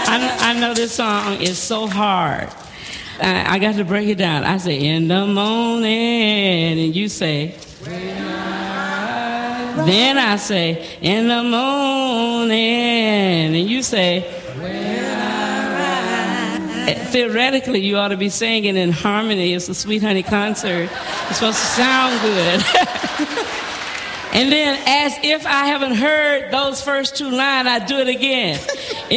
I know this song is so hard. I got to break it down. I say, in the morning, and you say, then I say, in the morning, and you say, theoretically, you ought to be singing in harmony. It's a Sweet Honey concert. It's supposed to sound good. And then, as if I haven't heard those first two lines, I do it again.